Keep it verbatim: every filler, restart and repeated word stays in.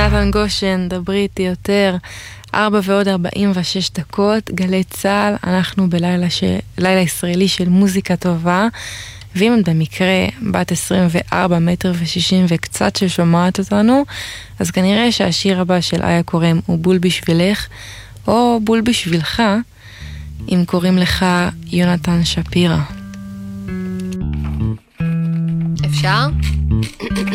נתן גושן, דברי איתי יותר. ארבע ועוד ארבעים ושש דקות, גלי צהל, אנחנו בלילה ש... לילה ישראלי של מוזיקה טובה, ואם את במקרה בת עשרים וארבע מטר ושישים וקצת ששומעת אותנו, אז כנראה שהשיר הבא של איה קורם הוא בול בשבילך, או בול בשבילך, אם קוראים לך יונתן שפירא. אפשר?